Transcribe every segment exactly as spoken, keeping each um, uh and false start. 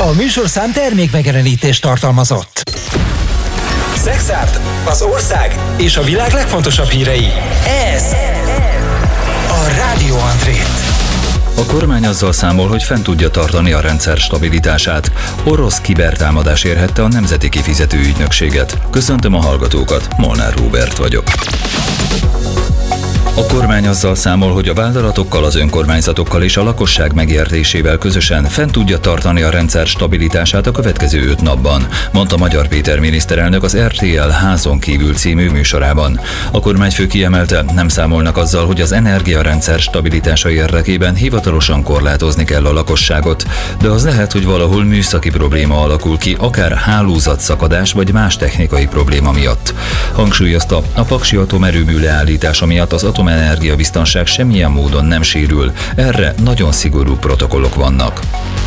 A műsorszám termék megjelenítést tartalmazott. Szexárd, az ország és a világ legfontosabb hírei. Ez a Rádió Andrét. A kormány azzal számol, hogy fent tudja tartani a rendszer stabilitását. Orosz kibertámadás érhette a Nemzeti Kifizetőügynökséget. Köszöntöm a hallgatókat, Molnár Róbert vagyok. A kormány azzal számol, hogy a vállalatokkal, az önkormányzatokkal és a lakosság megértésével közösen fent tudja tartani a rendszer stabilitását a következő öt napban, mondta Magyar Péter miniszterelnök az er té el Házon kívül című műsorában. A kormányfő kiemelte, nem számolnak azzal, hogy az energiarendszer stabilitása érdekében hivatalosan korlátozni kell a lakosságot, de az lehet, hogy valahol műszaki probléma alakul ki, akár hálózatszakadás vagy más technikai probléma miatt. Hangsúlyozta, a paksi atomerőmű leállítása miatt az atomenergiabiztonság semmilyen módon nem sérül, erre nagyon szigorú protokollok vannak.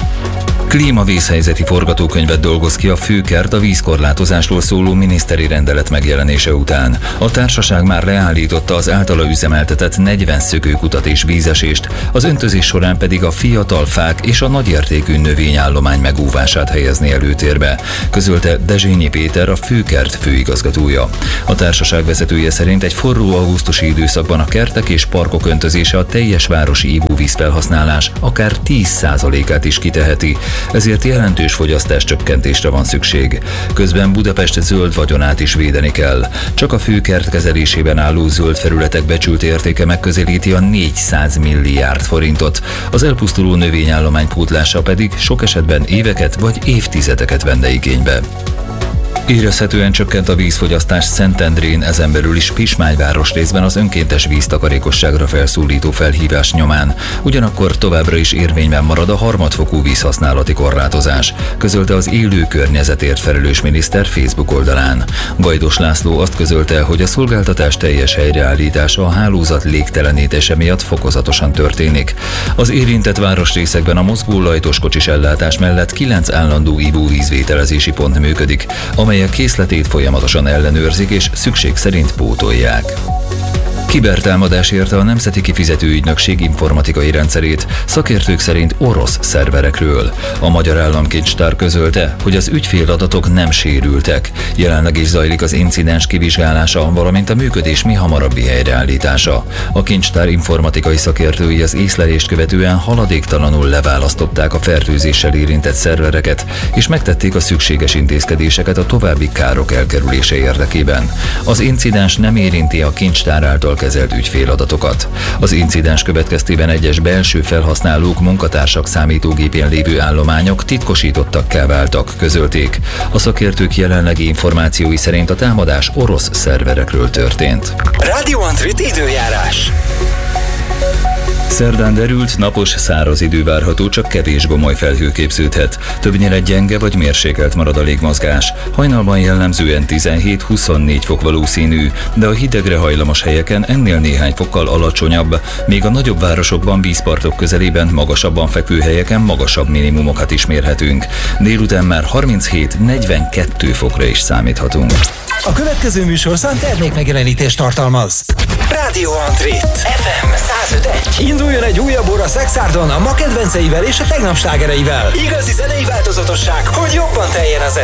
Klímavészhelyzeti forgatókönyvet dolgoz ki a Főkert a vízkorlátozásról szóló miniszteri rendelet megjelenése után. A társaság már leállította az általa üzemeltetett negyven szökőkutat és vízesést, az öntözés során pedig a fiatal fák és a nagyértékű növényállomány megúvását helyezni előtérbe, közölte Dezsényi Péter, a Főkert főigazgatója. A társaság vezetője szerint egy forró augusztusi időszakban a kertek és parkok öntözése a teljes városi ivóvízfelhasználás akár tíz százalékát is kiteheti, ezért jelentős fogyasztás csökkentésre van szükség. Közben Budapest zöld vagyonát is védeni kell. Csak a Főkert kezelésében álló zöld felületek becsült értéke megközelíti a négyszáz milliárd forintot, az elpusztuló növényállomány pótlása pedig sok esetben éveket vagy évtizedeket venne igénybe. Érezhetően csökkent a vízfogyasztás Szentendrén, ezen belül is Pismány városrészben az önkéntes víztakarékosságra felszólító felhívás nyomán. Ugyanakkor továbbra is érvényben marad a harmadfokú vízhasználati korlátozás, közölte az élő környezetért felelős miniszter Facebook oldalán. Gajdos László azt közölte, hogy a szolgáltatás teljes helyreállítása a hálózat légtelenítése miatt fokozatosan történik. Az érintett városrészekben a mozgó lajtoskocsis ellátás mellett kilenc állandó ivóvízvételezési pont működik, amelyek készletét folyamatosan ellenőrzik és szükség szerint pótolják. Kibertámadás érte a Nemzeti Kifizetőügynökség informatikai rendszerét, szakértők szerint orosz szerverekről. A Magyar Államkincstár közölte, hogy az ügyféladatok nem sérültek. Jelenleg is zajlik az incidens kivizsgálása, valamint a működés mihamarabbi helyreállítása. A kincstár informatikai szakértői az észlelést követően haladéktalanul leválasztották a fertőzéssel érintett szervereket, és megtették a szükséges intézkedéseket a további károk elkerülése érdekében. Az incidens nem érinti a kincstár által kezelt ügyféladatokat. Az incidens következtében egyes belső felhasználók, munkatársak számítógépén lévő állományok titkosítottakká váltak, közölték. A szakértők jelenlegi információi szerint a támadás orosz szerverekről történt. Rádió Andrét időjárás. Szerdán derült, napos, száraz idő várható, csak kevés gomoly felhő képződhet. Többnyire gyenge vagy mérsékelt marad a légmozgás. Hajnalban jellemzően tizenhét-huszonnégy fok valószínű, de a hidegre hajlamos helyeken ennél néhány fokkal alacsonyabb, még a nagyobb városokban, vízpartok közelében, magasabban fekvő helyeken magasabb minimumokat is mérhetünk. Délután már harminchét-negyvenkettő fokra is számíthatunk. A következő műsorszám termék megjelenítést tartalmaz. Rádió Andrét ef em száz öt egy. Induljon egy újabb óra Szexárdon a ma kedvenceivel és a tegnap slágereivel. Igazi zenei változatosság, hogy jobban teljen az